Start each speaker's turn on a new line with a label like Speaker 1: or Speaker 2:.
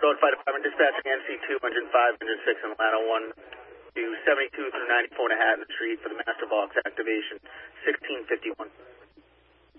Speaker 1: Charlotte Fire Department dispatching NC2, engine 5, engine 6 in Atlanta 1 to 72 through 94 Manhattan Street for the master box activation 1651.